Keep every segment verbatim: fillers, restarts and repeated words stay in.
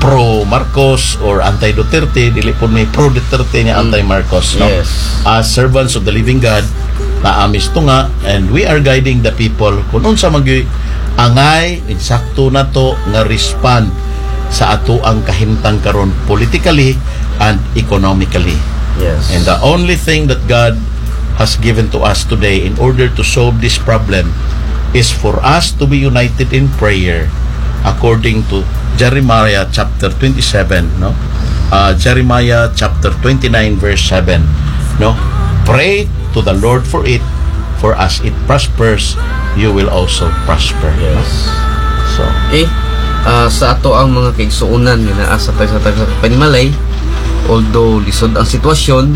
pro-Marcos or anti-Duterte, dili po may pro-Duterte ni anti-Marcos, no? Yes. As servants of the living God, naamis to nga, and we are guiding the people kung unsa magi angay insakto na to nga respond sa ato ang kahimtang karon politically and economically. Yes. And the only thing that God has given to us today in order to solve this problem is for us to be united in prayer according to Jeremiah chapter twenty-seven, no? Uh, Jeremiah chapter twenty-nine verse seven, no? Pray to the Lord for it, for as it prospers, you will also prosper. Yes. No? So, eh, uh, sa ato ang mga kaigsuunan nga naa sa tag sa tag sa panimalay, although lisod ang sitwasyon,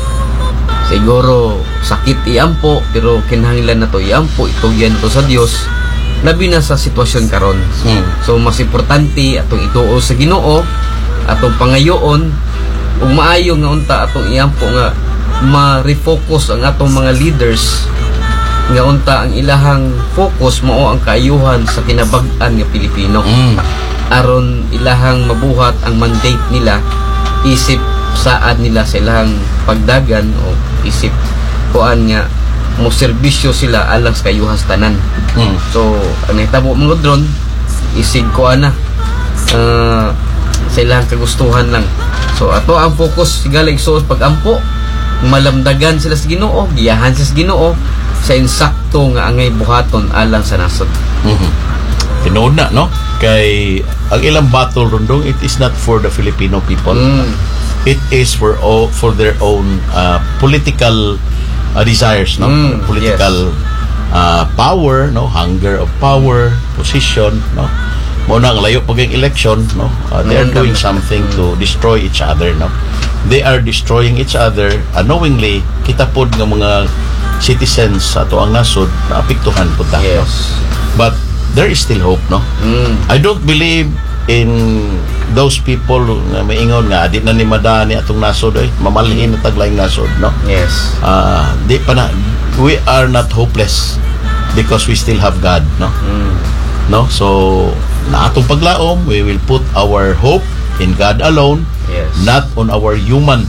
siguro sakit iampo, pero kinahanglan na to iampo, itugyan to sa Dios, labi na sa sitwasyon karon. Hmm. So mas importante atong ituo sa Ginoo, atong pangayoon, ug maayo nga unta atong iampo nga ma-refocus ang atong mga leaders nga unta ang ilahang focus mao ang kaayuhan sa kinabag-an nga Pilipino. Mm. Aron ilahang mabuhat ang mandate nila, isip saad nila sa ilahang pagdagan o isip kuan nga mo serbisyo sila alang sa kayuhan sa tanan. mm. So ang nahitabo mga drone isig kuan na uh, sa ilahang kagustuhan lang. So ato ang focus sigalig so pag-ampo, malamdagan sila sa Ginoo, giyahan sila sa Ginoo sa insakto nga angay buhaton alang sa nasod. Mm-hmm. Tinood na, no? Kay ang ilang battle rundong, it is not for the Filipino people. Mm. It is for all, for their own uh, political uh, desires, no? Mm, Political yes. uh, power, no? Hunger of power, position, no? Muna ang layo pag ang election, no? Uh, they are Mm, doing dami. something Mm. to destroy each other, no? They are destroying each other unknowingly. Kita pod ng mga citizens sa ato ang nasod na apektuhan po ta, no? Yes. But there is still hope, no? Mm. I don't believe in those people nga maingon nga di na ni madani atong nasod ay mamalhin na taglayng nasod, no? Yes. Uh, di pa na, we are not hopeless because we still have God, no? Mm. No? So na atong paglaom, we will put our hope in God alone, Yes. not on our human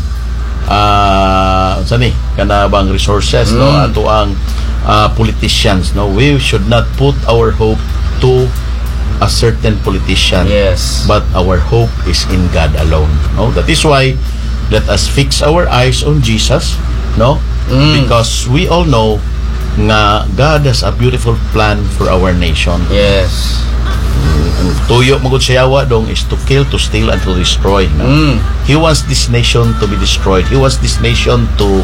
uh sani kana bang resources, no? Mm. Ato ang uh, politicians, no? We should not put our hope to a certain politician, Yes. but our hope is in God alone, no? That is why let us fix our eyes on Jesus, no? Mm. Because we all know nga God has a beautiful plan for our nation. Yes. Ang tuyo magud sa yawa dong is to kill, to steal, and to destroy, no? Mm. He wants this nation to be destroyed. He wants this nation to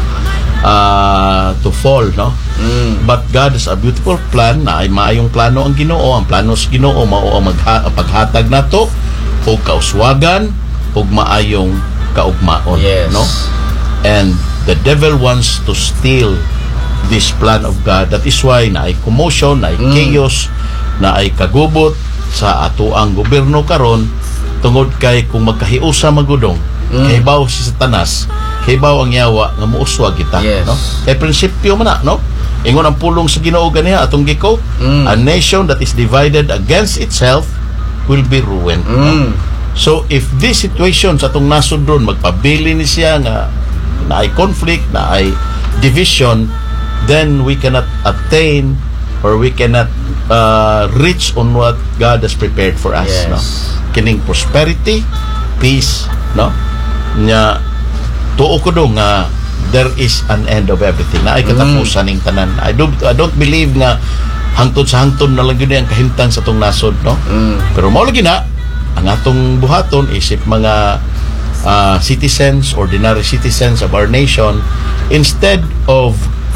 uh, to fall, no? Mm. But God has a beautiful plan na ay maayong plano ang Ginoo. Ang plano sa Ginoo mao ang magha- paghatag nato og kauswagan og maayong kaugmaon, Yes. no? And the devil wants to steal this plan of God. That is why na ay commotion, na ay Mm. chaos, na ay kagubot sa ato ang gobyerno karon tungod kay kung magkahiusa magudong, Mm. kahibaw si Satanas, kahibaw ang yawa nga muuswag kita, Yes. no? Kay prinsipyo man na, no? Ingon ang pulong sa Ginoo ganiha atong giko, Mm. a nation that is divided against itself will be ruined. Mm. No? So if this situation sa atong nasod ron magpabili ni siya nga na ay conflict, na ay division, then we cannot attain or we cannot uh, reach on what God has prepared for us, Yes. no? Kining prosperity, peace, no? Nya tuo ko do nga there is an end of everything, na ay katapusan ning tanan. I don't I don't believe nga hangtod sa hangtod na lang gyud ang kahimtang sa tong nasod, no? Mm. Pero mao lagi na ang atong buhaton isip mga uh, citizens, ordinary citizens of our nation, instead of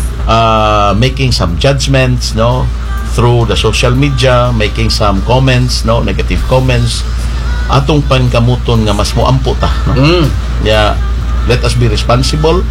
uh, making some judgments, no, through the social media, making some comments, no, negative comments, atong pankamuton nga mas moampo ta, no? Mm. Yeah, let us be responsible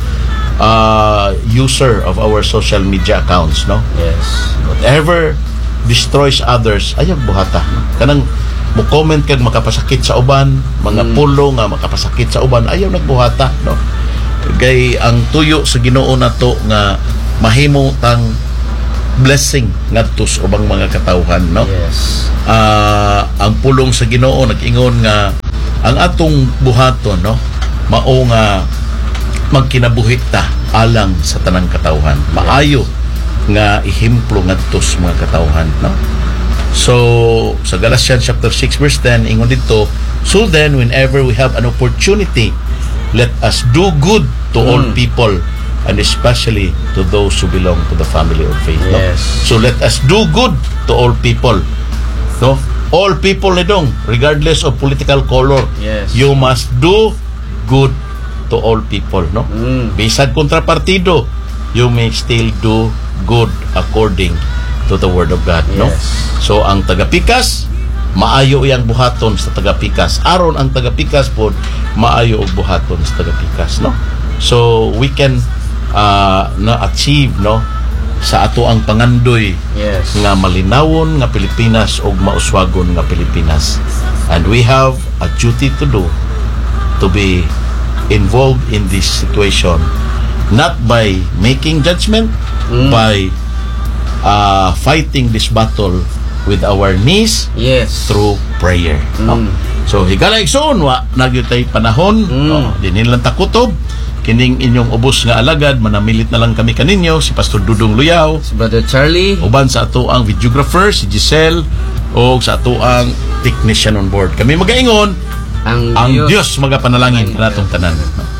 uh, user of our social media accounts, no? Yes. Whatever destroys others, ayaw buhata, no? Kanang mo comment kag makapasakit sa uban, mga Mm. pulo nga makapasakit sa uban, ayaw nagbuhata, no? Kay ang tuyo sa Ginoo nato nga mahimo tang blessing ngadto sa ubang mga katawhan, no? Yes. Ah, ang pulong sa Ginoo nag-ingon nga ang atong buhaton, no, mao nga magkinabuhi ta alang sa tanang katawhan. Maayo nga ehemplo ngadto sa mga katawhan, no. So sa Galatians chapter six verse ten ingon dito, so then whenever we have an opportunity, let us do good to mm. all people, and especially to those who belong to the family of faith. Yes. No? So let us do good to all people. No? All people ni dong, regardless of political color. Yes. You must do good to all people. No? Mm. Bisag kontrapartido, you may still do good according to the Word of God. Yes. No? So ang tagapikas, maayo iyang buhaton sa tagapikas. Aron ang tagapikas po, maayo og buhaton sa tagapikas. No? So we can uh, na-achieve, no, sa ato ang pangandoy, yes, nga malinawon nga Pilipinas og mauswagon nga Pilipinas. And we have a duty to do, to be involved in this situation, not by making judgment, mm. by uh, fighting this battle with our knees, yes, through prayer. Mm. No? So higala igsoon wa nagyutay panahon, mm. no, dinhin lang takutob kining inyong ubos nga alagad, manamilit na lang kami kaninyo, si Pastor Dudong Luyaw, si Brother Charlie, uban sa ato ang videographer si Giselle, o sa ato ang technician on board. Kami magaingon ang, ang Diyos, Diyos magapanalangin sa atong tanan.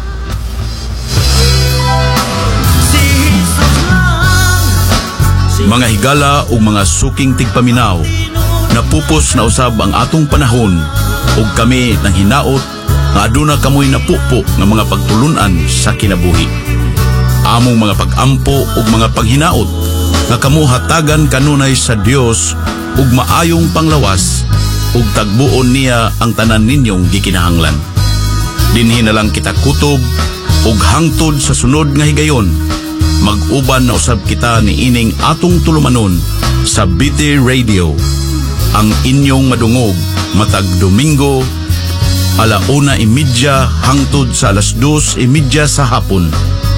Mga higala o mga suking tigpaminaw, napupos na usab ang atong panahon ug kami nang hinaot nga aduna kamoy napupo nga mga pagtulunan sa kinabuhi. Among mga pag-ampo ug mga paghinaot nga kamo hatagan kanunay sa Dios ug maayong panglawas ug tagbuon niya ang tanan ninyong gikinahanglan. Dinhi na lang kita kutob ug hangtod sa sunod nga higayon. Mag-uban na usab kita ni ining atong tulumanon sa B T Radio, ang inyong madungog matag Domingo ala una imidya hangtod sa alas dos imidya sa hapon